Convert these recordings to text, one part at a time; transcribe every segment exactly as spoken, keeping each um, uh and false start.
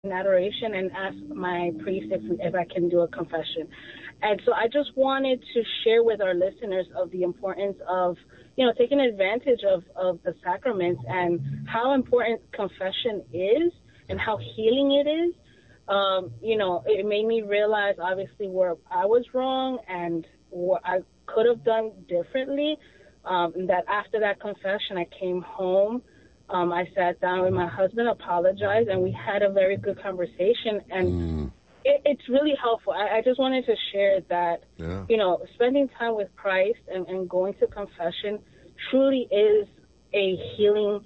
in adoration and ask my priest if, if I can do a confession. And so I just wanted to share with our listeners of the importance of, you know, taking advantage of, of the sacraments and how important confession is and how healing it is. Um, you know, it made me realize, obviously, where I was wrong and what I could have done differently. Um, and that after that confession, I came home. Um, I sat down with my husband, apologized, and we had a very good conversation. And mm. it, it's really helpful. I, I just wanted to share that, yeah. you know, spending time with Christ and, and going to confession truly is a healing,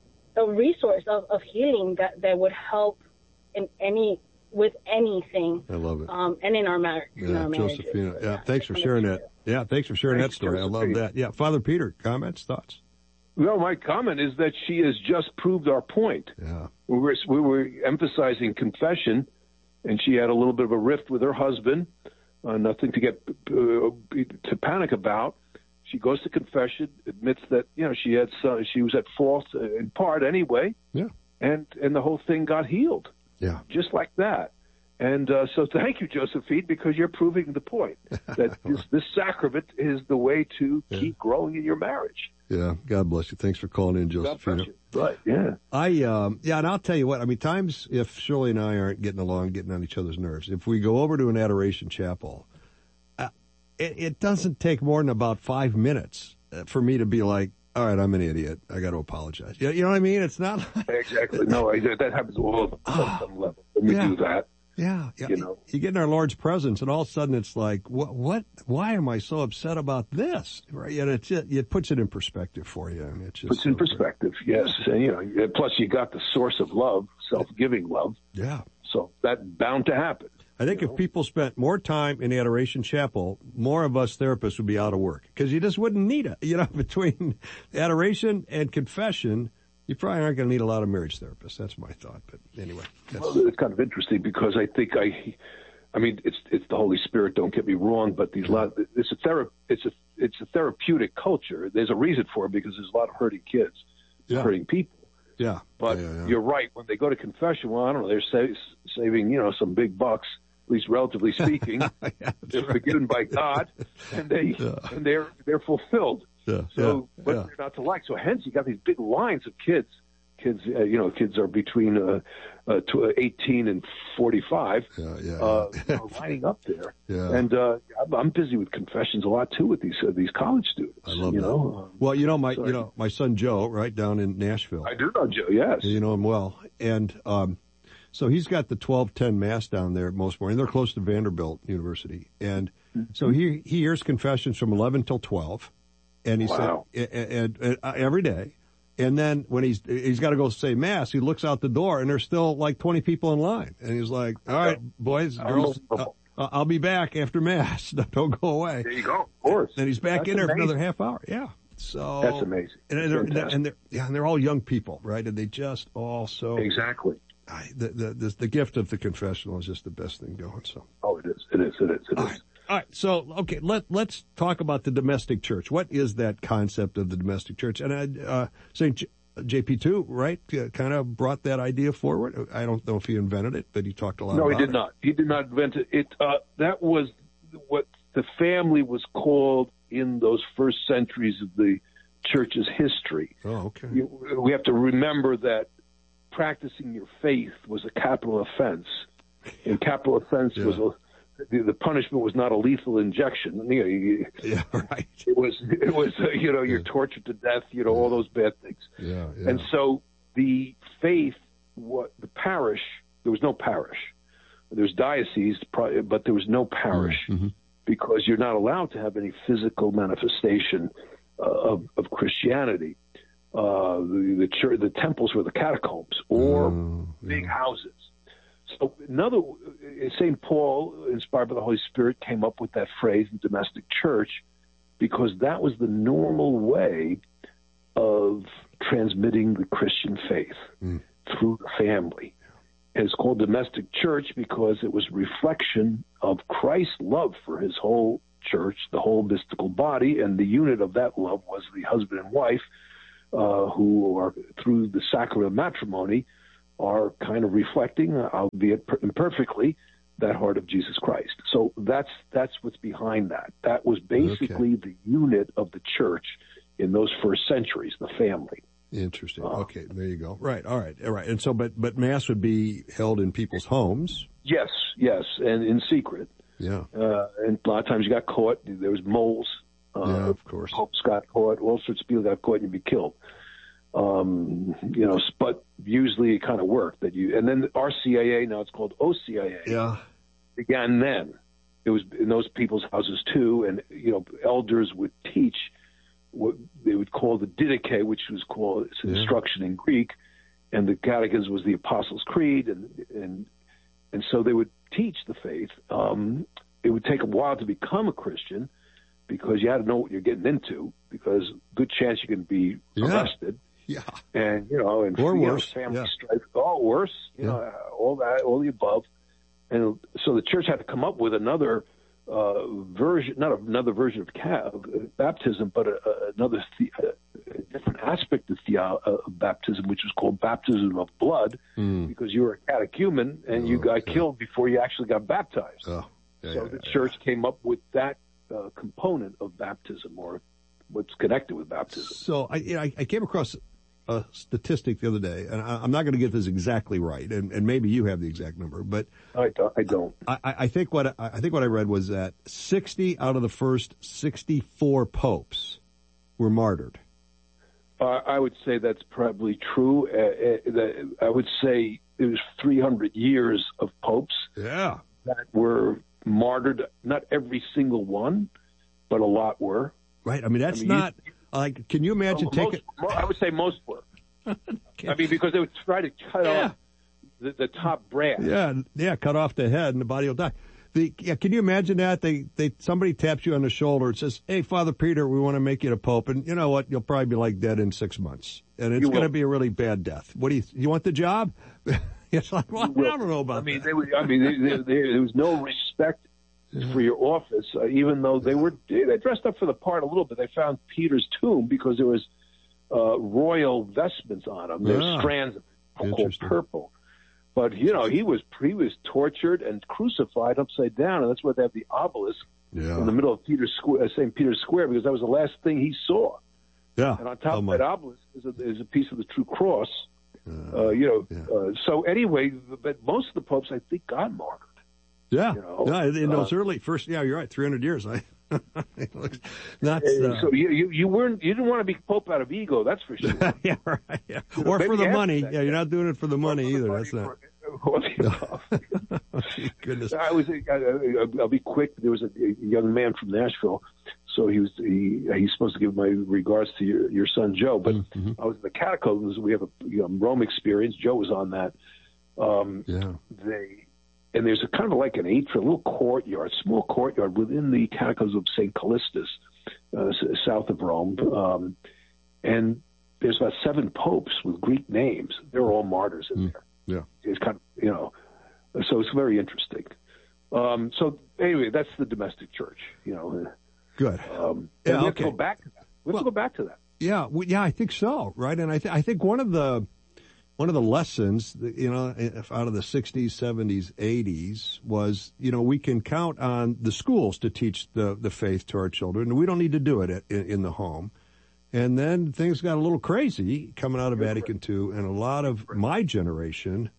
a resource of, of healing that, that would help in any, with anything. I love it. Um, and in our marriage. Yeah, in our Josephina. Yeah, thanks for sharing that. Yeah, thanks for sharing thanks, that story. Josephine. I love that. Yeah, Father Peter, comments, thoughts? Well, my comment is that she has just proved our point. Yeah. We were, we were emphasizing confession, and she had a little bit of a rift with her husband, uh, nothing to get uh, to panic about. She goes to confession, admits that, you know, she had some, she was at fault in part anyway. Yeah. And, and the whole thing got healed. Yeah. Just like that. And uh, so thank you, Josephine, because you're proving the point that this, this sacrament is the way to yeah. keep growing in your marriage. Yeah, God bless you. Thanks for calling in, Josephina. Right, yeah. I, um, yeah, and I'll tell you what, I mean, times if Shirley and I aren't getting along, getting on each other's nerves, if we go over to an adoration chapel, uh, it, it doesn't take more than about five minutes for me to be like, all right, I'm an idiot. I got to apologize. You, you know what I mean? It's not like... Exactly. No, I, that happens all on some level. When we yeah. do that. Yeah, yeah. You know, you get in our Lord's presence, and all of a sudden it's like, what? What? Why am I so upset about this? Right? And it's it, it puts it in perspective for you. And it just puts in perspective. Yes, and you know, plus you got the source of love, self-giving love. Yeah. So that's bound to happen. I think if know? people spent more time in the Adoration Chapel, more of us therapists would be out of work because you just wouldn't need it. You know, between adoration and confession. You probably aren't going to need a lot of marriage therapists. That's my thought. But anyway. That's... Well, it's kind of interesting because I think I, I mean, it's it's the Holy Spirit. Don't get me wrong, but these lot, it's a thera- it's a it's a therapeutic culture. There's a reason for it because there's a lot of hurting kids, yeah. hurting people. Yeah. But yeah, yeah. you're right. When they go to confession, well, I don't know, they're sa- saving you know some big bucks, at least relatively speaking. yeah, they're right. forgiven by God, and they yeah. and they're they're fulfilled. Yeah, so, yeah, but yeah. they're not to like. So, hence, you got these big lines of kids. Kids, uh, you know, kids are between uh, uh, eighteen and forty-five, yeah, yeah, uh, yeah. are lining up there. Yeah. And uh, I'm, I'm busy with confessions a lot too with these uh, these college students. I love you that. know? Well, you know my Sorry. you know my son Joe, right down in Nashville. I do know Joe. Yes, you know him well, and um, so he's got the twelve ten mass down there most morning. They're close to Vanderbilt University, and mm-hmm. so he he hears confessions from eleven till twelve, and he wow. said and, and, and, uh, every day. And then when he's he's got to go say mass, he looks out the door and there's still like twenty people in line, and he's like, "All right, boys, girls, uh, I'll be back after mass. Don't go away." There you go. Of course. Then he's back That's in there amazing. for another half hour. Yeah. So that's amazing. And they're, they're, and they're yeah, and they're all young people, right? And they just all so exactly. I, the, the the the gift of the confessional is just the best thing going. So. Oh, it is. It is. It is. It all is. Right. All right, so, okay, let, let's talk about the domestic church. What is that concept of the domestic church? And uh, Saint J- J.P. two, right, uh, kind of brought that idea forward. I don't know if he invented it, but he talked a lot no, about it. No, he did not. He did not invent it. it uh, that was what the family was called in those first centuries of the church's history. Oh, okay. You, we have to remember that practicing your faith was a capital offense, and capital offense yeah. was a The, the punishment was not a lethal injection. You know, you, yeah, right. It was, it was, uh, you know, you're yeah. tortured to death. You know, yeah. all those bad things. Yeah, yeah. And so the faith, what the parish, there was no parish. There's diocese, but there was no parish mm-hmm. because you're not allowed to have any physical manifestation uh, of, of Christianity. Uh, the the, church, the temples were the catacombs or oh, yeah. big houses. So another, Saint Paul, inspired by the Holy Spirit, came up with that phrase, domestic church, because that was the normal way of transmitting the Christian faith mm. through the family. And it's called domestic church because it was a reflection of Christ's love for his whole church, the whole mystical body, and the unit of that love was the husband and wife, uh, who are, through the sacrament of matrimony, are kind of reflecting, albeit imperfectly, that heart of Jesus Christ. So that's that's what's behind that. That was basically okay. the unit of the church in those first centuries, the family. Interesting. Uh, okay, there you go. Right, all right, all right. And so, but but Mass would be held in people's homes. Yes, yes, and in secret. Yeah. Uh, and a lot of times you got caught. There was moles. Uh, yeah, of course. Popes got caught. All sorts of people got caught and you'd be killed. Um, you know, but usually it kind of worked that you, and then R C I A, now it's called O C I A. Yeah. Began then. It was in those people's houses too, and, you know, elders would teach what they would call the Didache, which was called it's yeah. instruction in Greek, and the Catechism was the Apostles' Creed, and, and, and so they would teach the faith. Um, it would take a while to become a Christian because you had to know what you're getting into, because good chance you can be yeah. arrested. Yeah. And, you know, and or you worse. know, family yeah. strife, all worse, you yeah. know, all that, all the above. And so the church had to come up with another uh, version, not another version of, ca- of baptism, but a, a, another the- a different aspect of, the- uh, of baptism, which was called baptism of blood, mm. because you were a catechumen and oh, you got okay. killed before you actually got baptized. Oh. Yeah, so yeah, the yeah, church yeah. came up with that uh, component of baptism, or what's connected with baptism. So I, you know, I, I came across a statistic the other day, and I, I'm not going to get this exactly right, and, and maybe you have the exact number, but I don't. I, don't. I, I think what I think what I read was that sixty out of the first sixty-four popes were martyred. Uh, I would say that's probably true. Uh, uh, that, I would say it was three hundred years of popes. Yeah, that were martyred. Not every single one, but a lot were. Right. I mean, that's I mean, not you, like. Can you imagine well, taking? Most, I would say most were. okay. I mean, because they would try to cut yeah. off the, the top brass. Yeah, yeah, cut off the head and the body will die. The, yeah, can you imagine that? They, they, somebody taps you on the shoulder and says, "Hey, Father Peter, we want to make you the Pope." And you know what? You'll probably be like dead in six months. And it's going to be a really bad death. What do you, you want the job? It's like, well, I don't know about I mean, that. They would, I mean, they, they, they, there was no respect yeah. for your office, uh, even though they were, they dressed up for the part a little bit. They found Peter's tomb because there was, uh, royal vestments on him. There's ah, strands of called purple. But, you know, he was he was tortured and crucified upside down, and that's why they have the obelisk yeah. in the middle of Peter's Square, uh, Saint Peter's Square, because that was the last thing he saw. Yeah. And on top oh, of my. that obelisk is a, is a piece of the true cross. Uh, uh, you know, yeah. uh, so anyway, but most of the popes, I think, got martyred. Yeah. You know? Yeah, in those uh, early first, yeah, you're right, three hundred years. I. Not uh, so you, you you weren't you didn't want to be pope out of ego, that's for sure. yeah, right. Yeah. You know, or for the money. That, yeah, you're not doing it for the money for either. The that's money not. For, oh, goodness. I was. I, I'll be quick. There was a, a young man from Nashville, so he was. He he's supposed to give my regards to your your son Joe. But mm-hmm. I was in the catacombs. We have a you know, Rome experience. Joe was on that. Um, yeah. They. And there's a kind of like an eight for a little courtyard, small courtyard within the catacombs of Saint Callistus, uh, south of Rome. Um, and there's about seven popes with Greek names. They're all martyrs in mm, there. Yeah. It's kind of, you know, so it's very interesting. Um, so anyway, that's the domestic church, you know. Good. Um, yeah, and we have okay. to go back to that. We have well, to go back to that. Yeah. Well, yeah, I think so. Right. And I, th- I think one of the, One of the lessons, you know, out of the sixties, seventies, eighties was, you know, we can count on the schools to teach the, the faith to our children. We don't need to do it in, in the home. And then things got a little crazy coming out of Vatican two, and a lot of my generation,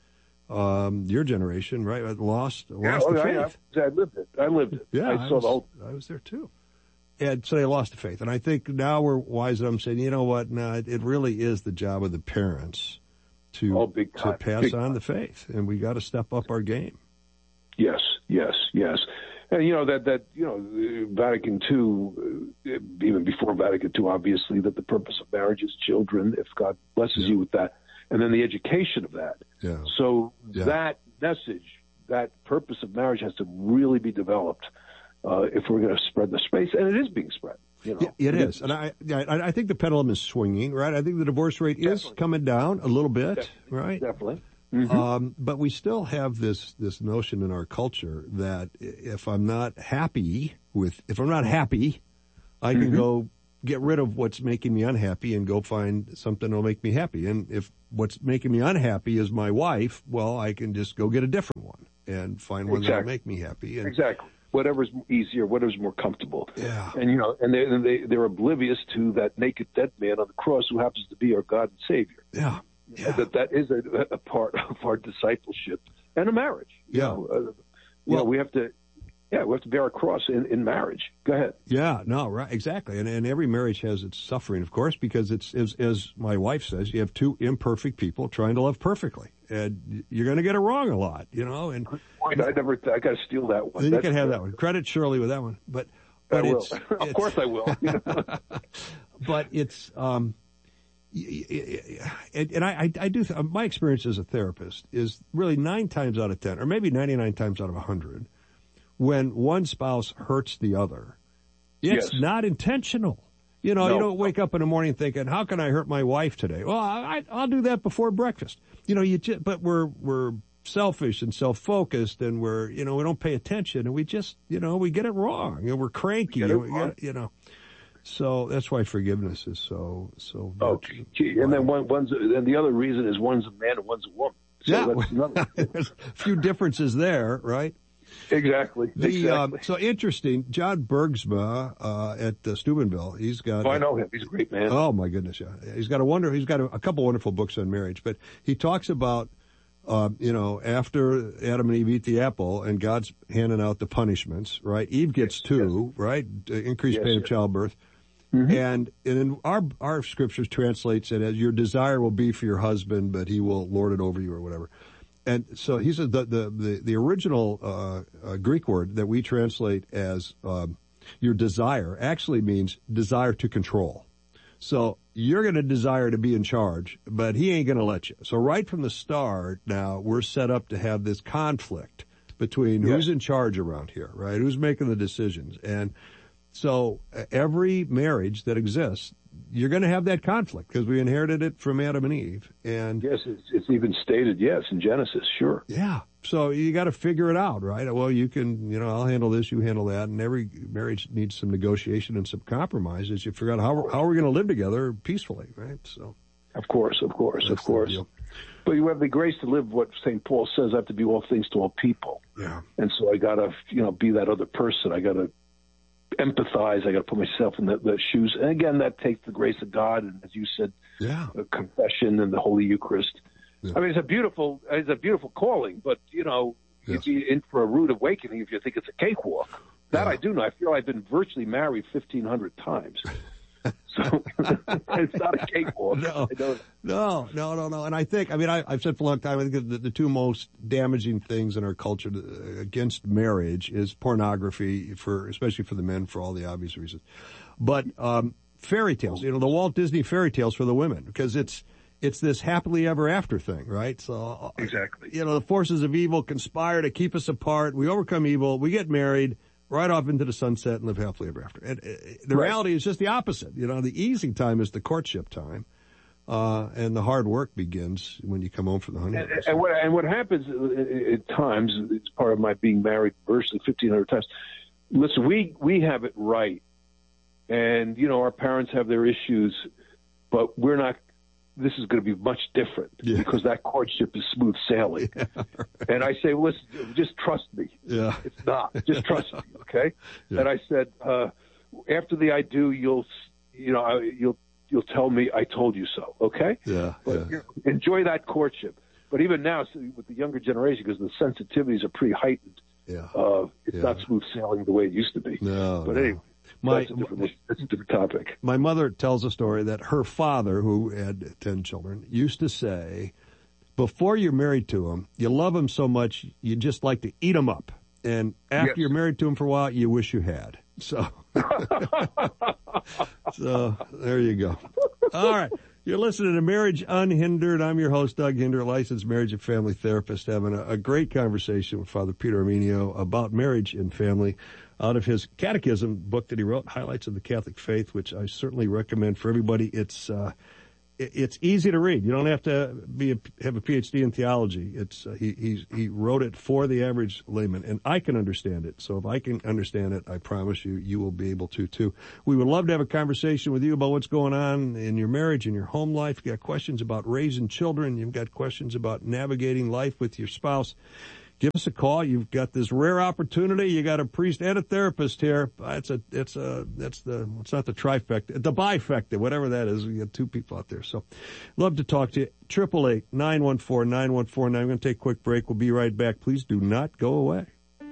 um, your generation, right, lost, yeah, lost oh, the I, faith. I, I lived it. I lived it. Yeah, I I saw was, the whole. I was there too. And so they lost the faith. And I think now we're wise enough saying, you know what, no, it, it really is the job of the parents to oh, big to pass big on time. the faith, and we got to step up our game. Yes, yes, yes, and you know that that you know Vatican two, uh, even before Vatican two, obviously that the purpose of marriage is children. If God blesses yeah. you with that, and then the education of that. Yeah. So yeah. that message, that purpose of marriage, has to really be developed uh, if we're going to spread the space, and it is being spread. You know, yeah, it is, and I, I, I think the pendulum is swinging. Right, I think the divorce rate Definitely. is coming down a little bit. Definitely. Right, definitely. Mm-hmm. Um, but we still have this this notion in our culture that if I'm not happy with, if I'm not happy, I can mm-hmm. go get rid of what's making me unhappy and go find something that'll make me happy. And if what's making me unhappy is my wife, well, I can just go get a different one and find one exactly. that'll make me happy. And, exactly. Whatever's easier, whatever's more comfortable. Yeah. And, you know, and, they, and they, they're oblivious to that naked dead man on the cross who happens to be our God and Savior. Yeah. Yeah. That that is a, a part of our discipleship and a marriage. You Yeah. know, uh, you well, know, we have to, yeah, we have to bear our cross in, in marriage. Go ahead. Yeah, no, right, exactly. And and every marriage has its suffering, of course, because it's, as, as my wife says, you have two imperfect people trying to love perfectly. And you're going to get it wrong a lot, you know. And I never, I got to steal that one. You That's can have good. that one. Credit Shirley with that one. But, but I will. it's, of it's, course I will. But it's, um, and, and I, I do, my experience as a therapist is really nine times out of ten, or maybe ninety-nine times out of a hundred, when one spouse hurts the other, it's yes. not intentional. You know, no. you don't wake up in the morning thinking, "How can I hurt my wife today?" Well, I, I'll do that before breakfast. You know, you just, but we're we're selfish and self-focused, and we're you know we don't pay attention, and we just you know we get it wrong, and we're cranky. We get it and we wrong. get, you know, so that's why forgiveness is so so. Oh, gee. And then one, one's and the other reason is one's a man and one's a woman. So yeah, that's another. There's a few differences there, right? Exactly. The, exactly. um, so interesting. John Bergsma uh, at uh, Steubenville. He's got. Oh, I know him. He's a great man. Oh my goodness, yeah. He's got a wonder. He's got a, a couple wonderful books on marriage, but he talks about, uh, you know, after Adam and Eve eat the apple, and God's handing out the punishments. Right? Eve gets yes, two. Yes. Right? Uh, increased yes, pain yes. of childbirth. Mm-hmm. And, and in our our scriptures translates it as your desire will be for your husband, but he will lord it over you or whatever. And so he said the the the, the original uh, uh, Greek word that we translate as um, your desire actually means desire to control. So you're going to desire to be in charge, but he ain't going to let you. So right from the start, now we're set up to have this conflict between yes. who's in charge around here, right? Who's making the decisions? And so every marriage that exists, you're going to have that conflict because we inherited it from Adam and Eve. And yes, it's, it's even stated, yes, in Genesis, sure. Yeah. So you got to figure it out, right? Well, you can, you know, I'll handle this, you handle that. And every marriage needs some negotiation and some compromise as you figure out how, how we're going to live together peacefully, right? So. Of course, of course, That's of course. But you have the grace to live what Saint Paul says, I have to be all things to all people. Yeah. And so I got to, you know, be that other person. I got to empathize. I got to put myself in the, the shoes. And again, that takes the grace of God. And as you said, yeah, confession and the Holy Eucharist. Yeah. I mean, it's a beautiful, it's a beautiful calling, but you know, yes. you'd be in for a rude awakening if you think it's a cakewalk. That yeah. I do know. I feel I've been virtually married fifteen hundred times. So it's not a cakewalk. No, no, no, no, no. And I think, I mean, I, I've said for a long time, I think the, the two most damaging things in our culture to, against marriage is pornography, for especially for the men, for all the obvious reasons. But um, fairy tales, you know, the Walt Disney fairy tales for the women, because it's it's this happily ever after thing, right? So exactly, you know, the forces of evil conspire to keep us apart. We overcome evil. We get married. Right off into the sunset and live happily ever after. And uh, the right. reality is just the opposite. You know, the easy time is the courtship time, uh, and the hard work begins when you come home from the honeymoon. And, and, what, and what happens at times, it's part of my being married virtually fifteen hundred times. Listen, we, we have it right. And, you know, our parents have their issues, but we're not, this is going to be much different yeah. because that courtship is smooth sailing. Yeah, right. And I say, listen, just trust me. Yeah. It's not. Just trust me, okay? Yeah. And I said, uh, after the I do, you'll, you know, you'll, you'll tell me I told you so, okay? Yeah. But yeah. enjoy that courtship. But even now, with the younger generation, because the sensitivities are pretty heightened, yeah. uh, it's yeah. not smooth sailing the way it used to be. No. But no. anyway. My, that's, a different, that's a different topic. My mother tells a story that her father, who had ten children, used to say, before you're married to him, you love him so much, you just like to eat him up. And after yes. you're married to him for a while, you wish you had. So, so there you go. All right. You're listening to Marriage Unhindered. I'm your host, Doug Hinder, licensed marriage and family therapist, having a, a great conversation with Father Peter Arminio about marriage and family out of his catechism book that he wrote, Highlights of the Catholic Faith, which I certainly recommend for everybody. It's, uh, it's easy to read. You don't have to be a, have a P H D in theology. It's uh, he he's, he wrote it for the average layman, and I can understand it. So if I can understand it, I promise you, you will be able to too. We would love to have a conversation with you about what's going on in your marriage, in your home life. You've got questions about raising children. You've got questions about navigating life with your spouse. Give us a call. You've got this rare opportunity. You got a priest and a therapist here. It's a, it's a, that's the, it's not the trifecta, the bifecta, whatever that is. We got two people out there. So love to talk to you. Triple eight, nine one four, nine one four nine. I'm going to take a quick break. We'll be right back. Please do not go away.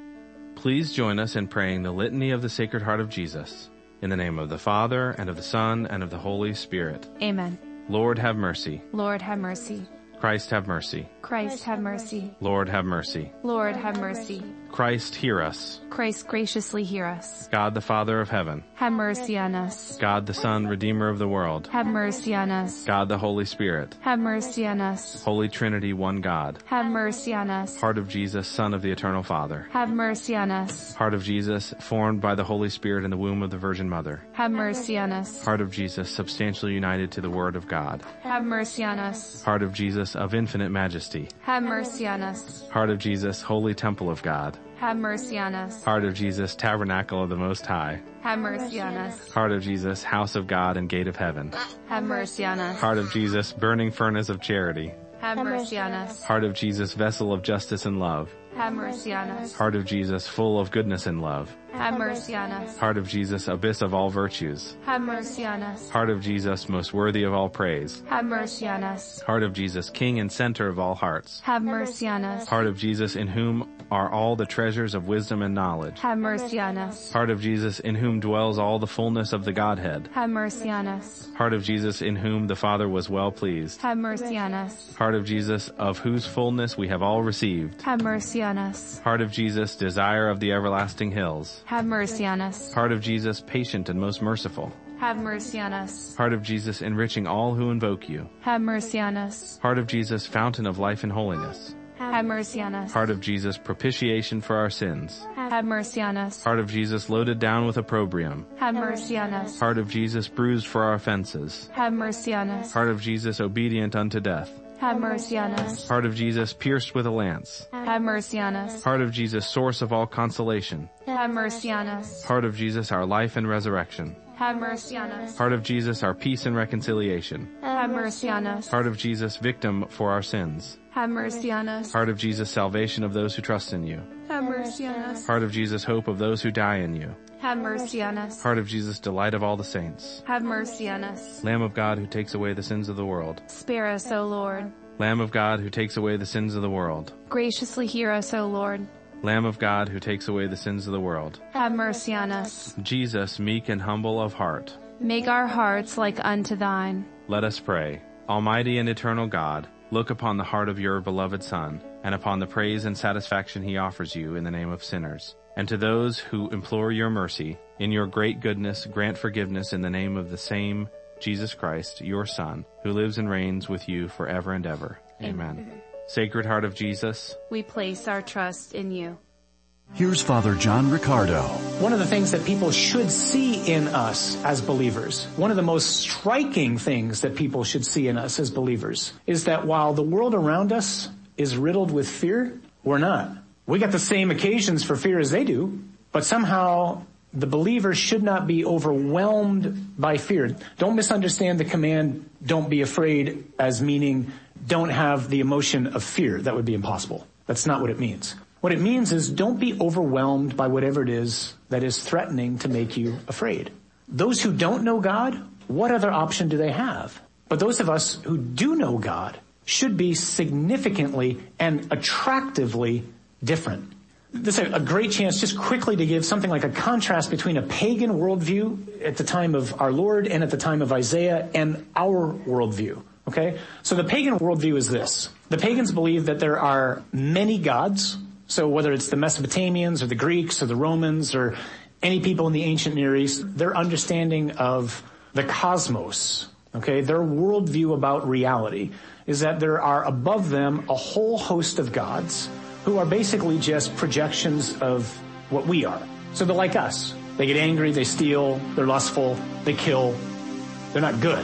Please join us in praying the Litany of the Sacred Heart of Jesus. In the name of the Father, and of the Son, and of the Holy Spirit. Amen. Lord, have mercy. Lord, have mercy. Christ, have mercy. Christ, have mercy. Lord, have mercy. Lord, have mercy. Christ, hear us. Christ, graciously hear us. God, the Father of heaven. Have mercy on us. God, the Son, Redeemer of the world. Have mercy on us. God, the Holy Spirit. Have mercy on us. Holy Trinity, one God. Have mercy on us. Heart of Jesus, Son of the Eternal Father. Have mercy on us. Heart of Jesus, formed by the Holy Spirit in the womb of the Virgin Mother. Have mercy on us. Heart of Jesus, substantially united to the Word of God. Have mercy on us. Heart of Jesus, of infinite majesty. Have mercy on us. Heart of Jesus, holy temple of God. Have mercy on us. Heart of Jesus, tabernacle of the Most High. Have mercy on us. Heart of Jesus, house of God and gate of heaven. Have mercy on us. Heart of Jesus, burning furnace of charity. Have mercy on us. Heart of Jesus, vessel of justice and love. Have mercy on us. Heart of Jesus, full of goodness and love. Have mercy on us. Heart of Jesus, abyss of all virtues. Have mercy on us. Heart of Jesus, most worthy of all praise. Have mercy on us. Heart of Jesus, King and center of all hearts. Have mercy on us. Heart of Jesus, in whom are all the treasures of wisdom and knowledge. Have mercy on us. Heart of Jesus, in whom dwells all the fullness of the Godhead. Have mercy on us. Heart of Jesus, in whom the Father was well pleased. Have mercy on us. Heart of Jesus, of whose fullness we have all received. Have mercy on us. Heart of Jesus, desire of the everlasting hills. Have mercy on us. Heart of Jesus, patient and most merciful. Have mercy on us. Heart of Jesus, enriching all who invoke you. Have mercy on us. Heart of Jesus, fountain of life and holiness. Have mercy on us. Heart of Jesus, propitiation for our sins. Have mercy on us. Heart of Jesus, loaded down with opprobrium. Have mercy on us. Heart of Jesus, bruised for our offenses. Have mercy on us. Heart of Jesus, obedient unto death. Have mercy on us. Heart of Jesus, pierced with a lance. Have mercy on us. Heart of Jesus, source of all consolation. Have mercy on us. Heart of Jesus, our life and resurrection. Have mercy on us. Heart of Jesus, our peace and reconciliation. Have mercy on us. Heart of Jesus, victim for our sins. Have mercy on us. Heart of Jesus, salvation of those who trust in you. Have mercy on us. Heart of Jesus, hope of those who die in you. Have mercy on us. Heart of Jesus, delight of all the saints. Have mercy on us. Lamb of God who takes away the sins of the world. Spare us, O Lord. Lamb of God who takes away the sins of the world. Graciously hear us, O Lord. Lamb of God who takes away the sins of the world. Have mercy on us. Jesus, meek and humble of heart. Make our hearts like unto thine. Let us pray. Almighty and eternal God, look upon the heart of your beloved Son, and upon the praise and satisfaction he offers you in the name of sinners. And to those who implore your mercy, in your great goodness grant forgiveness in the name of the same Jesus Christ, your Son, who lives and reigns with you forever and ever. Amen. Amen. Sacred Heart of Jesus, we place our trust in you. Here's Father John Riccardo. One of the things that people should see in us as believers, one of the most striking things that people should see in us as believers, is that while the world around us is riddled with fear, we're not. We got the same occasions for fear as they do, but somehow the believer should not be overwhelmed by fear. Don't misunderstand the command, don't be afraid, as meaning don't have the emotion of fear. That would be impossible. That's not what it means. What it means is don't be overwhelmed by whatever it is that is threatening to make you afraid. Those who don't know God, what other option do they have? But those of us who do know God should be significantly and attractively different. This is a great chance just quickly to give something like a contrast between a pagan worldview at the time of our Lord and at the time of Isaiah and our worldview. Okay? So the pagan worldview is this. The pagans believe that there are many gods. So whether it's the Mesopotamians or the Greeks or the Romans or any people in the ancient Near East, their understanding of the cosmos, okay, their worldview about reality is that there are above them a whole host of gods who are basically just projections of what we are. So they're like us. They get angry, they steal, they're lustful, they kill. They're not good.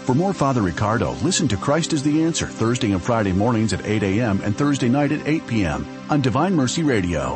For more Father Ricardo, listen to Christ is the Answer Thursday and Friday mornings at eight a.m. and Thursday night at eight p.m. on Divine Mercy Radio.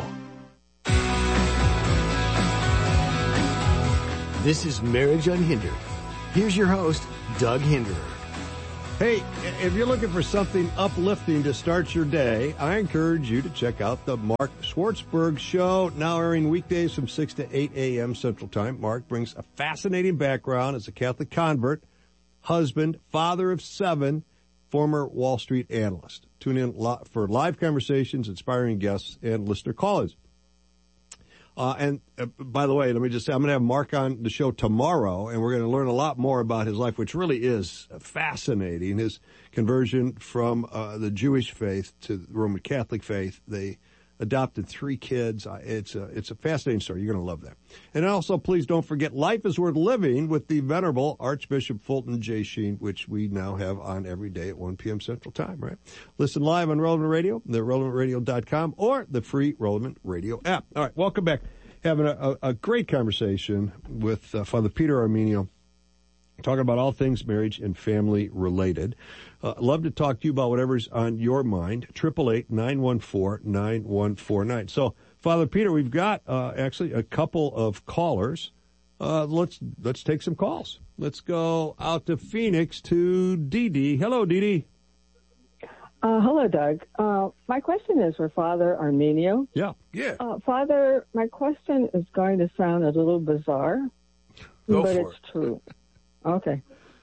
This is Marriage Unhindered. Here's your host, Doug Hinderer. Hey, if you're looking for something uplifting to start your day, I encourage you to check out the Mark Schwartzberg Show, now airing weekdays from six to eight a.m. Central Time. Mark brings a fascinating background as a Catholic convert, husband, father of seven, former Wall Street analyst. Tune in for live conversations, inspiring guests, and listener call-ins. Uh, and uh, by the way, let me just say, I'm going to have Mark on the show tomorrow, and we're going to learn a lot more about his life, which really is fascinating. His conversion from uh, the Jewish faith to the Roman Catholic faith. They adopted three kids. It's a, it's a fascinating story. You're going to love that. And also, please don't forget Life is Worth Living with the Venerable Archbishop Fulton J. Sheen, which we now have on every day at one p.m. Central Time, right? Listen live on Relevant Radio, the relevant radio dot com, or the free Relevant Radio app. All right, welcome back. Having a, a, a great conversation with uh, Father Peter Armenio, talking about all things marriage and family related. Uh, love to talk to you about whatever's on your mind. eight eight eight, nine one four, nine one four nine. So, Father Peter, we've got uh, actually a couple of callers. Uh, let's let's take some calls. Let's go out to Phoenix to Dee Dee. Hello, Dee Dee. Uh, hello, Doug. Uh, my question is for Father Armenio. Yeah. Yeah. Uh, Father, my question is going to sound a little bizarre, Go but for it's it. true. Okay.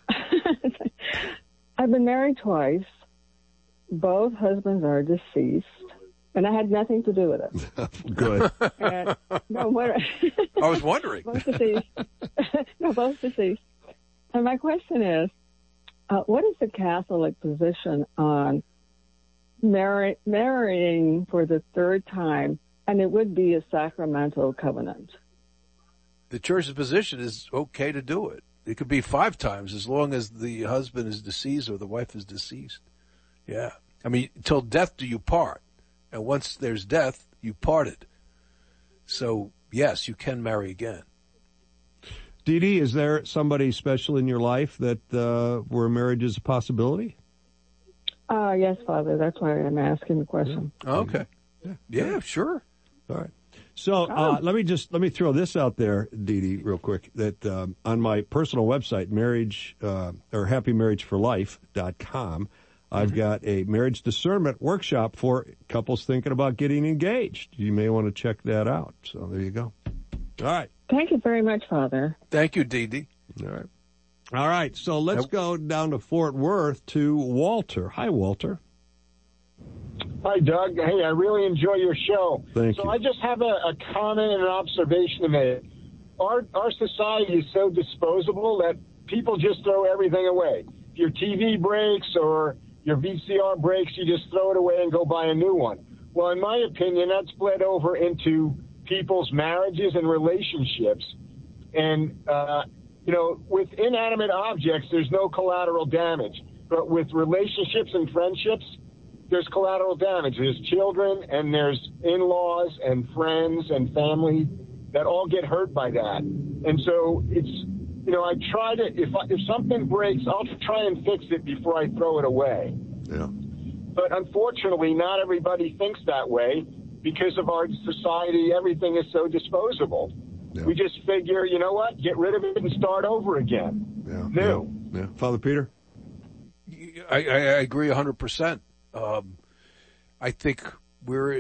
I've been married twice. Both husbands are deceased, and I had nothing to do with it. Good. And, no, what, I was wondering. both deceased. No, both deceased. And my question is, uh, what is the Catholic position on marry, marrying for the third time, and it would be a sacramental covenant? The church's position is okay to do it. It could be five times as long as the husband is deceased or the wife is deceased. Yeah. I mean, till death do you part. And once there's death, you parted. So, yes, you can marry again. Dee Dee, is there somebody special in your life that uh, where marriage is a possibility? Uh, yes, Father. That's why I'm asking the question. Yeah. Okay. Yeah, yeah, sure. All right. So uh, let me just let me throw this out there, Dee Dee, real quick. That um, on my personal website, marriage uh, or happy marriage for life dot com, I've mm-hmm. got a marriage discernment workshop for couples thinking about getting engaged. You may want to check that out. So there you go. All right. Thank you very much, Father. Thank you, Dee Dee. All right. All right. So let's Yep. go down to Fort Worth to Walter. Hi, Walter. Hi, Doug. Hey, I really enjoy your show. Thank so you. I just have a, a comment and an observation to make. Our our society is so disposable that people just throw everything away. If your T V breaks or your V C R breaks, you just throw it away and go buy a new one. Well, in my opinion, that's bled over into people's marriages and relationships. And, uh, you know, with inanimate objects, there's no collateral damage. But with relationships and friendships, there's collateral damage. There's children and there's in-laws and friends and family that all get hurt by that. And so it's, you know, I try to, if, I, if something breaks, I'll try and fix it before I throw it away. Yeah. But unfortunately, not everybody thinks that way because of our society. Everything is so disposable. Yeah. We just figure, you know what, get rid of it and start over again. Yeah. New. Yeah. yeah. Father Peter? I, I, I agree one hundred percent. Um, I think we're,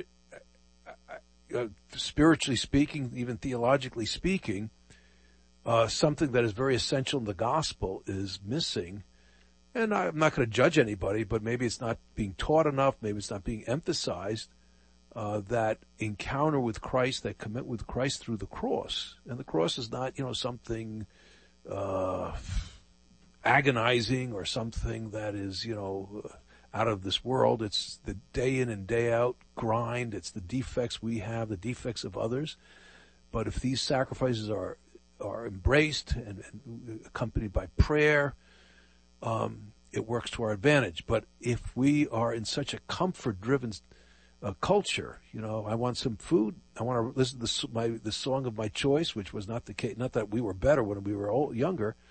uh, uh, spiritually speaking, even theologically speaking, uh, something that is very essential in the gospel is missing. And I'm not going to judge anybody, but maybe it's not being taught enough, maybe it's not being emphasized, uh, that encounter with Christ, that commit with Christ through the cross. And the cross is not, you know, something, uh, agonizing or something that is, you know, out of this world. It's the day in and day out grind. It's the defects we have, the defects of others. But if these sacrifices are, are embraced and, and accompanied by prayer, um, it works to our advantage. But if we are in such a comfort-driven uh, culture, you know, I want some food. I want to listen to the, my, the song of my choice, which was not the case. Not that we were better when we were old, younger,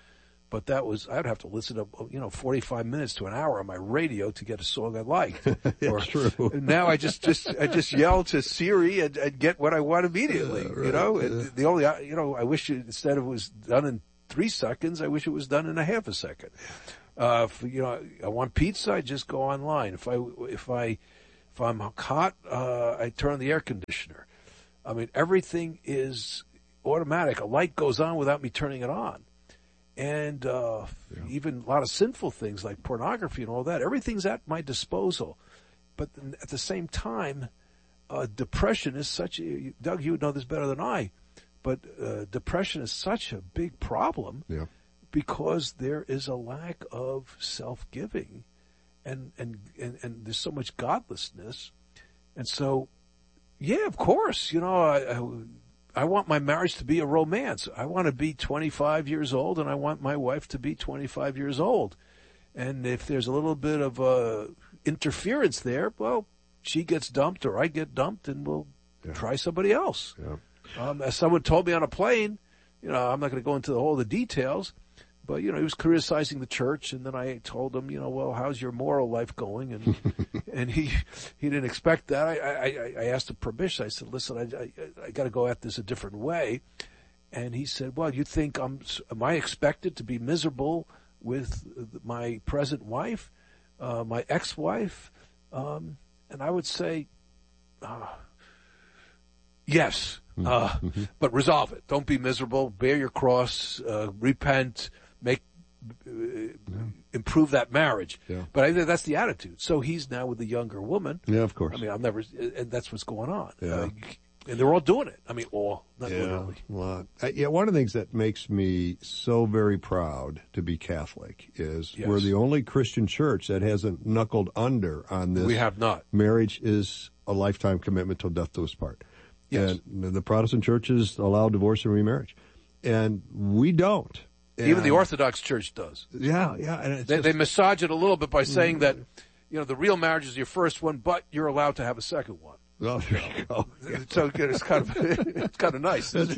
But that was, I'd have to listen to, you know, forty-five minutes to an hour on my radio to get a song I liked. Or, true. Now I just, just, I just yell to Siri and, and get what I want immediately, yeah, right, you know? yeah. The, the only, you know, I wish it, instead of it was done in three seconds, I wish it was done in a half a second. Uh, if, you know, I want pizza, I just go online. If I, if I, if I'm hot, uh, I turn on the air conditioner. I mean, everything is automatic. A light goes on without me turning it on. And uh, yeah. even a lot of sinful things like pornography and all that, everything's at my disposal. But at the same time, uh, depression is such a, Doug, you would know this better than I, but uh, depression is such a big problem yeah. because there is a lack of self-giving and, and, and, and there's so much godlessness. And so, yeah, of course, you know, I, I I want my marriage to be a romance. I want to be twenty-five years old, and I want my wife to be twenty-five years old. And if there's a little bit of uh, interference there, well, she gets dumped or I get dumped, and we'll yeah. try somebody else. Yeah. Um, as someone told me on a plane, you know, I'm not going to go into the, all the details, but, you know, he was criticizing the church, and then I told him, you know, well, how's your moral life going? And and he he didn't expect that. I I, I asked him permission. I said, listen, I I, I got to go at this a different way. And he said, well, you think I'm am I expected to be miserable with my present wife, uh, my ex-wife? Um, and I would say, uh, yes, uh, but resolve it. Don't be miserable. Bear your cross. Uh, repent. Make uh, yeah. improve that marriage. Yeah. But I think that's the attitude. So he's now with a younger woman. Yeah, of course. I mean, I'll never, and that's what's going on. Yeah. Uh, and they're all doing it. I mean, all, not yeah. literally. Well, uh, yeah, one of the things that makes me so very proud to be Catholic is Yes. we're the only Christian church that hasn't knuckled under on this. We have not. Marriage is a lifetime commitment till death do us part. Yes. And the Protestant churches allow divorce and remarriage. And we don't. And Even the Orthodox Church does. Yeah, yeah. And it's they, just, they massage it a little bit by saying that, you know, the real marriage is your first one, but you're allowed to have a second one. Oh, there you go. So it's kind of it's kind of nice. Isn't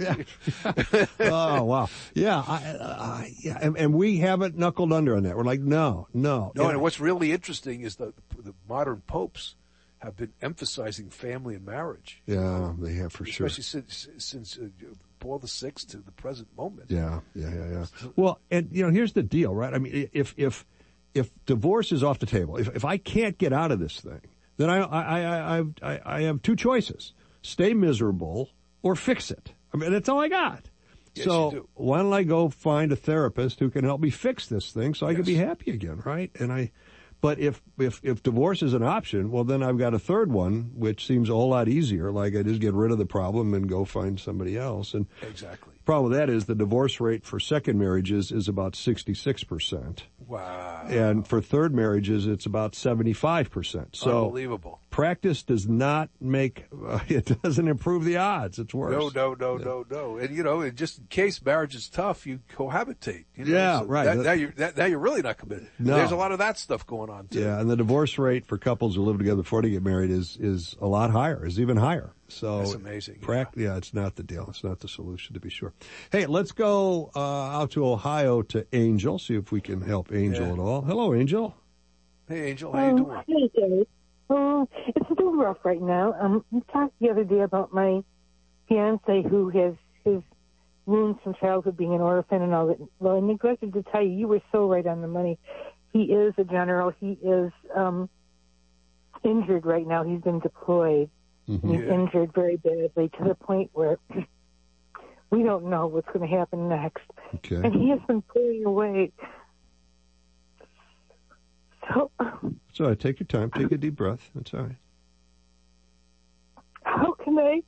it? Oh wow, yeah, I, I, yeah, and, and we haven't knuckled under on that. We're like, no, no, no. And, and what's really interesting is that the modern popes have been emphasizing family and marriage. Yeah, they have for sure. Especially since since uh, Paul the Sixth to the present moment. Yeah, yeah, yeah, yeah. Well, and you know, here's the deal, right? I mean, if if if divorce is off the table, if if I can't get out of this thing, then I I I I, I have two choices: stay miserable or fix it. I mean, that's all I got. Yes, so you do. why don't I go find a therapist who can help me fix this thing so I Yes. can be happy again, right? And I. But if, if, if divorce is an option, well, then I've got a third one, which seems a whole lot easier. Like I just get rid of the problem and go find somebody else. And exactly. The problem with that is the divorce rate for second marriages is about sixty-six percent. Wow. And for third marriages, it's about seventy-five percent. So unbelievable. Practice does not make, uh, it doesn't improve the odds. It's worse. No, no, no, no, no. And, you know, just in case marriage is tough, you cohabitate. You know? Yeah, so right. That, now, you're, that, now you're really not committed. No. There's a lot of that stuff going on, too. Yeah, and the divorce rate for couples who live together before they get married is, is a lot higher, is even higher. So That's amazing. Prac- yeah. yeah, it's not the deal. It's not the solution, to be sure. Hey, let's go uh, out to Ohio to Angel, see if we can help Angel Yeah. at all. Hello, Angel. Hey, Angel, how you doing? Hey, Dave. Um, it's a little rough right now. Um, we talked the other day about my fiance who has his wounds from childhood being an orphan and all that. Well, I neglected to tell you, you were so right on the money. He is a general. He is um, injured right now. He's been deployed. Mm-hmm. He's Yeah. injured very badly to the point where we don't know what's going to happen next. Okay. And he has been pulling away. So, It's all right. Take your time. Take a deep breath. That's all right. how can I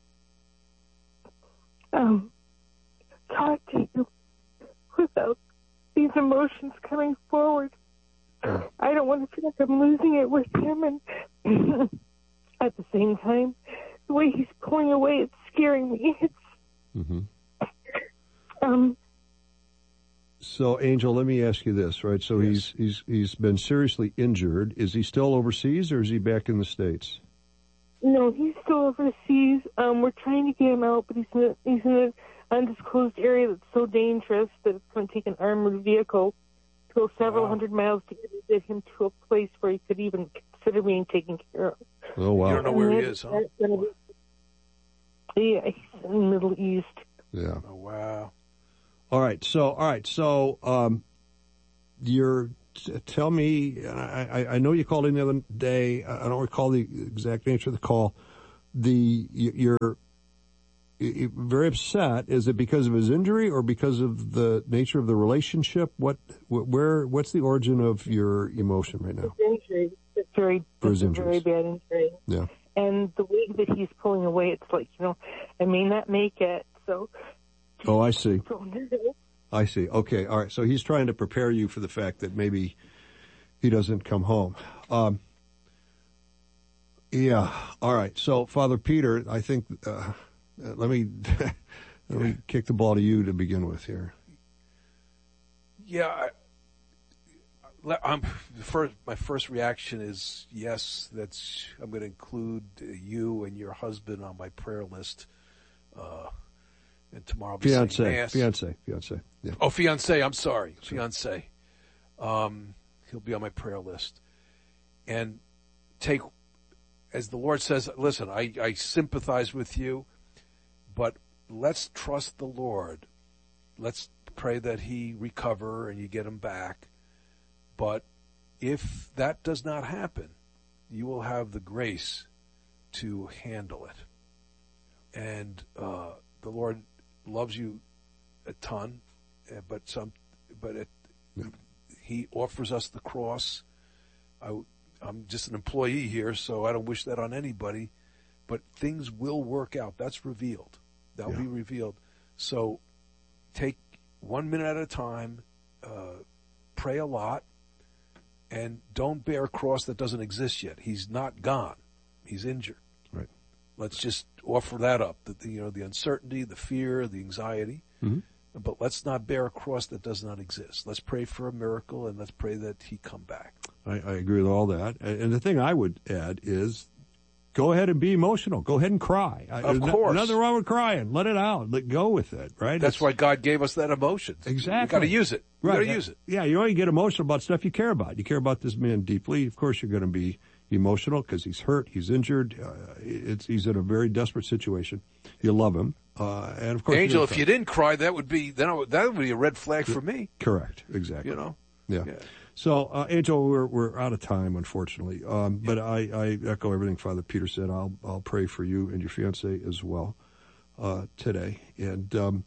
um, talk to you without these emotions coming forward? Yeah. I don't want to feel like I'm losing it with him, and at the same time, the way he's pulling away, it's scaring me. It's Mm-hmm. um. So, Angel, let me ask you this, right? So Yes. he's he's he's been seriously injured. Is he still overseas, or is he back in the States? No, he's still overseas. Um, we're trying to get him out, but he's in a, he's in undisclosed area that's so dangerous that it's going to take an armored vehicle to go several Wow. hundred miles to get him to a place where he could even consider being taken care of. Oh, wow. You don't know where he is, huh? Yeah, he's in the Middle East. Yeah. Oh, wow. All right. So, all right. So, um, you're, t- tell me, I, I, I know you called in the other day. I don't recall the exact nature of the call. The, you're, you're very upset. Is it because of his injury or because of the nature of the relationship? What, where, what's the origin of your emotion right now? His injury. It's very, For his it's a very injuries. bad injury. Yeah. And the way that he's pulling away, it's like, you know, I may not make it, so. Oh, I see. Don't know. I see. Okay. All right. So he's trying to prepare you for the fact that maybe he doesn't come home. Um, yeah. All right. So, Father Peter, I think, uh, let me, let me kick the ball to you to begin with here. Yeah. I, I'm, the first, my first reaction is yes, that's, I'm going to include you and your husband on my prayer list. Uh, and tomorrow I'll be saying Fiance, mass. fiance, fiance. Yeah. Oh, fiance. I'm sorry. Fiance. Um, he'll be on my prayer list. And take, as the Lord says, listen, I, I sympathize with you, but let's trust the Lord. Let's pray that he recover and you get him back. But if that does not happen, you will have the grace to handle it. And, uh, the Lord loves you a ton, uh, but some, but it, yeah. He offers us the cross. I, I'm just an employee here, so I don't wish that on anybody, but things will work out. That's revealed. That'll yeah. be revealed. So take one minute at a time, uh, pray a lot, and don't bear a cross that doesn't exist yet. He's not gone. He's injured. Right. Let's just offer that up. The, the, you know, the uncertainty, the fear, the anxiety. Mm-hmm. But let's not bear a cross that does not exist. Let's pray for a miracle, and let's pray that he come back. I, I agree with all that. And the thing I would add is, go ahead and be emotional. Go ahead and cry. Of There's course. Nothing wrong with crying. Let it out. Let go with it, right? That's it's, why God gave us that emotion. Exactly. You got to use it. You right. got to use it. Yeah, you only get emotional about stuff you care about. You care about this man deeply. Of course, you're going to be emotional because he's hurt, he's injured. Uh, it's, he's in a very desperate situation. You love him. Uh, and of course, Angel, if you didn't cry, that would be then I, that would be a red flag for me. Correct. Exactly. You know. Yeah. yeah. So, uh, Angel, we're we're out of time, unfortunately. Um, but I, I echo everything Father Peter said. I'll I'll pray for you and your fiancée as well uh, today, and um,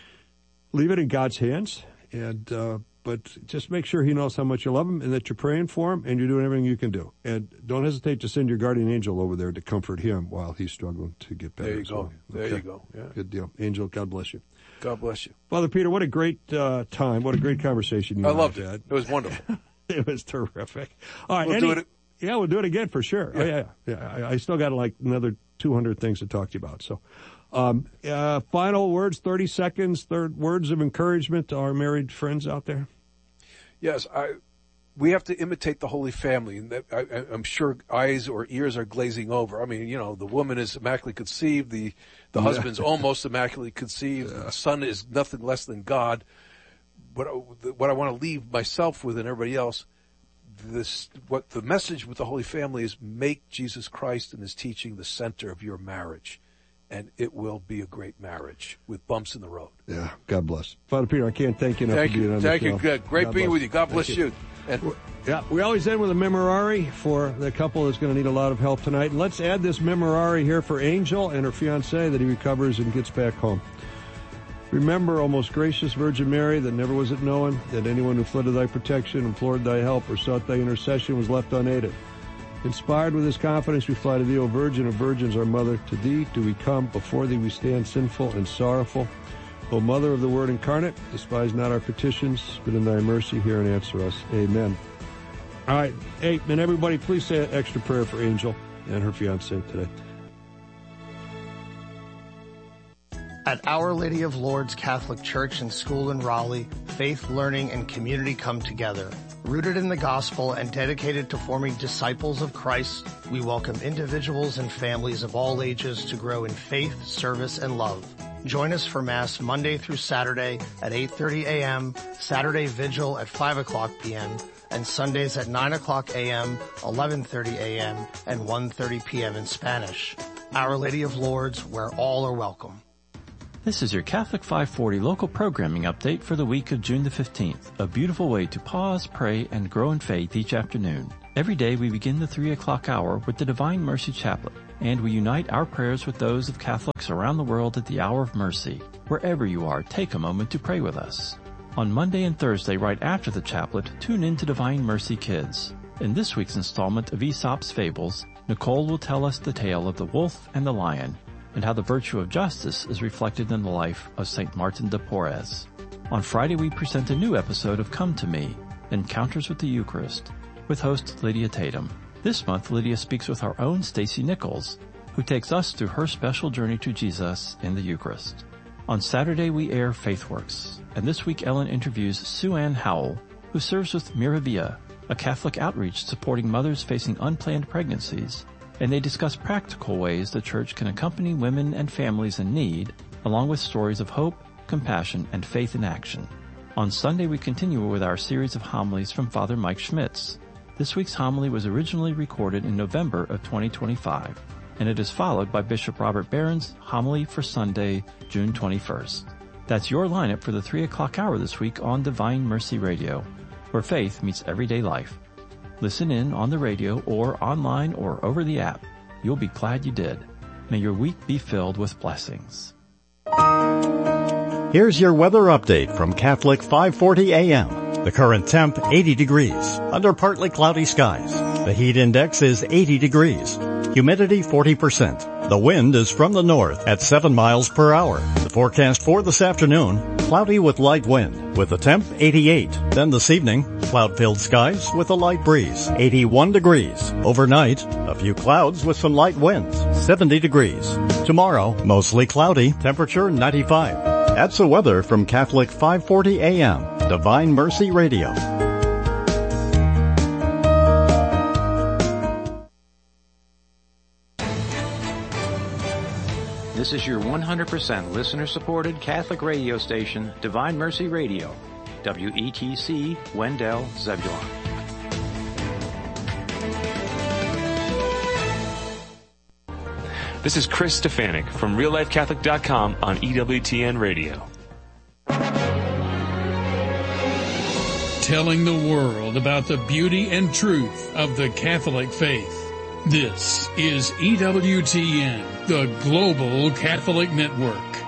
leave it in God's hands. And uh, but just make sure He knows how much you love Him and that you're praying for Him and you're doing everything you can do. And don't hesitate to send your guardian angel over there to comfort him while he's struggling to get better. There you go. Well. There okay. you go. Yeah. Good deal, Angel. God bless you. God bless you. Father Peter, what a great uh, time. What a great conversation you I and loved had. it. It was wonderful. It was terrific. All right. We'll any, do it. Yeah, we'll do it again for sure. Yeah. Oh, yeah, yeah. I, I still got like another two hundred things to talk to you about. So, um, uh, final words, thirty seconds, third words of encouragement to our married friends out there. Yes, I, we have to imitate the Holy Family. And that, I, I'm sure eyes or ears are glazing over. I mean, you know, the woman is immaculately conceived. The, the yeah. husband's almost immaculately conceived. Yeah. The son is nothing less than God. What, what I want to leave myself with and everybody else, this, what the message with the Holy Family is, make Jesus Christ and his teaching the center of your marriage. And it will be a great marriage with bumps in the road. Yeah, God bless. Father Peter, I can't thank you enough thank for being you. on Thank the you. show. Good. Great God being bless. with you. God bless thank you. you. And yeah, we always end with a memorare for the couple that's going to need a lot of help tonight. And let's add this memorare here for Angel and her fiancé that he recovers and gets back home. Remember, O most gracious Virgin Mary, that never was it known that anyone who fled to thy protection, implored thy help, or sought thy intercession was left unaided. Inspired with this confidence, we fly to thee, O Virgin of Virgins, our Mother. To thee do we come, before thee we stand sinful and sorrowful. O Mother of the Word incarnate, despise not our petitions, but in thy mercy hear and answer us. Amen. All right. Hey, and everybody, please say an extra prayer for Angel and her fiancé today. At Our Lady of Lourdes Catholic Church and School in Raleigh, faith, learning, and community come together. Rooted in the gospel and dedicated to forming disciples of Christ, we welcome individuals and families of all ages to grow in faith, service, and love. Join us for Mass Monday through Saturday at eight thirty a.m., Saturday Vigil at five o'clock p.m., and Sundays at nine o'clock a.m., eleven thirty a.m., and one thirty p.m. in Spanish. Our Lady of Lourdes, where all are welcome. This is your Catholic five forty local programming update for the week of June the fifteenth, a beautiful way to pause, pray, and grow in faith each afternoon. Every day we begin the three o'clock hour with the Divine Mercy Chaplet, and we unite our prayers with those of Catholics around the world at the hour of mercy. Wherever you are, take a moment to pray with us. On Monday and Thursday, right after the chaplet, tune in to Divine Mercy Kids. In this week's installment of Aesop's Fables, Nicole will tell us the tale of the wolf and the lion, and how the virtue of justice is reflected in the life of Saint Martin de Porres. On Friday, we present a new episode of Come to Me, Encounters with the Eucharist, with host Lydia Tatum. This month, Lydia speaks with our own Stacy Nichols, who takes us through her special journey to Jesus in the Eucharist. On Saturday, we air FaithWorks, and this week Ellen interviews Sue Ann Howell, who serves with Miravia, a Catholic outreach supporting mothers facing unplanned pregnancies, and they discuss practical ways the Church can accompany women and families in need, along with stories of hope, compassion, and faith in action. On Sunday, we continue with our series of homilies from Father Mike Schmitz. This week's homily was originally recorded in November of twenty twenty-five, and it is followed by Bishop Robert Barron's homily for Sunday, June twenty-first. That's your lineup for the three o'clock hour this week on Divine Mercy Radio, where faith meets everyday life. Listen in on the radio or online or over the app. You'll be glad you did. May your week be filled with blessings. Here's your weather update from Catholic five forty A M. The current temp, eighty degrees, under partly cloudy skies. The heat index is eighty degrees. Humidity, forty percent. The wind is from the north at seven miles per hour. The forecast for this afternoon, cloudy with light wind, with the temp eighty-eight. Then this evening, cloud-filled skies with a light breeze, eighty-one degrees. Overnight, a few clouds with some light winds, seventy degrees. Tomorrow, mostly cloudy, temperature ninety-five. That's the weather from Catholic five forty A M, Divine Mercy Radio. This is your one hundred percent listener-supported Catholic radio station, Divine Mercy Radio, W E T C, Wendell, Zebulon. This is Chris Stefanik from real life catholic dot com on E W T N Radio. Telling the world about the beauty and truth of the Catholic faith. This is E W T N, the Global Catholic Network.